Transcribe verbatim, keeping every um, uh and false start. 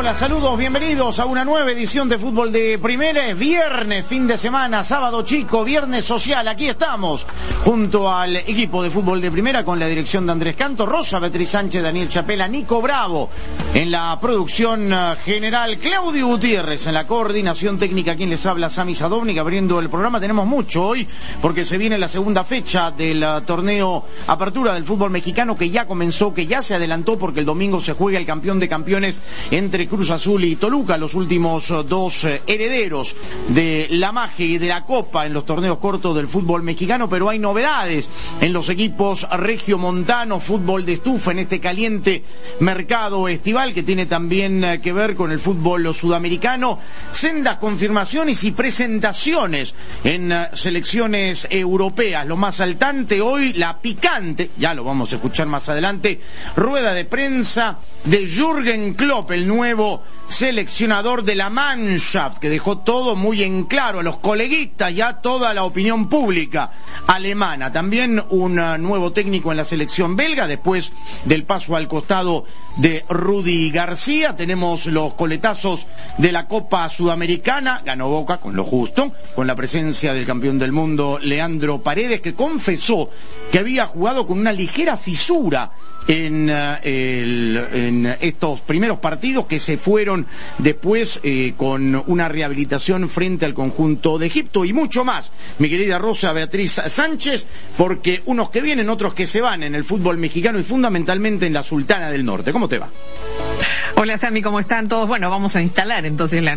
Hola, saludos, bienvenidos a una nueva edición de Fútbol de Primera. Es viernes, fin de semana, sábado chico, viernes social. Aquí estamos, junto al equipo de Fútbol de Primera, con la dirección de Andrés Canto, Rosa Beatriz Sánchez, Daniel Chapela, Nico Bravo en la producción general, Claudio Gutiérrez en la coordinación técnica, quien les habla, Sami Sadovnik, abriendo el programa. Tenemos mucho hoy, porque se viene la segunda fecha del torneo Apertura del fútbol mexicano, que ya comenzó, que ya se adelantó, porque el domingo se juega el campeón de campeones entre Cruz Azul y Toluca, los últimos dos herederos de la magia y de la copa en los torneos cortos del fútbol mexicano. Pero hay novedades en los equipos regiomontanos, fútbol de estufa en este caliente mercado estival, que tiene también que ver con el fútbol sudamericano. Sendas confirmaciones y presentaciones en selecciones europeas. Lo más saltante hoy, la picante, ya lo vamos a escuchar más adelante, rueda de prensa de Jürgen Klopp, el nuevo seleccionador de la Mannschaft, que dejó todo muy en claro a los coleguistas, ya toda la opinión pública alemana. También un nuevo técnico en la selección belga, después del paso al costado de Rudy García. Tenemos los coletazos de la Copa Sudamericana. Ganó Boca con lo justo, con la presencia del campeón del mundo Leandro Paredes, que confesó que había jugado con una ligera fisura en, uh, el, en estos primeros partidos, que se fueron después eh, con una rehabilitación frente al conjunto de Egipto, y mucho más, mi querida Rosa Beatriz Sánchez, porque unos que vienen, otros que se van en el fútbol mexicano y fundamentalmente en la Sultana del Norte. ¿Cómo te va? Hola, Sami, ¿cómo están todos? Bueno, vamos a instalar entonces la